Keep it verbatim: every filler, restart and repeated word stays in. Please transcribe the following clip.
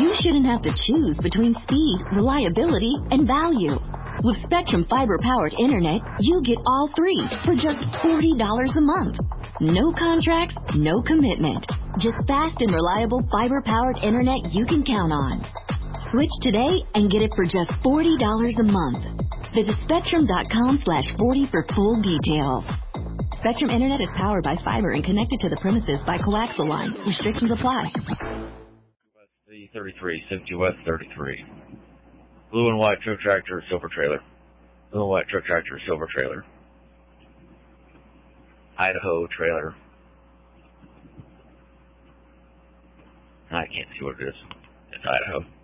you shouldn't have to choose between speed, reliability, and value. With Spectrum fiber-powered internet, you get all three for just forty dollars a month. No contracts, no commitment. Just fast and reliable fiber-powered internet you can count on. Switch today and get it for just forty dollars a month. Visit spectrum.com slash 40 for full details. Spectrum Internet is powered by fiber and connected to the premises by coaxial lines. Restrictions apply. The thirty-three, seventy West thirty-three. Blue and white truck tractor, silver trailer. Blue and white truck tractor, silver trailer. Idaho trailer. I can't see what it is. It's Idaho.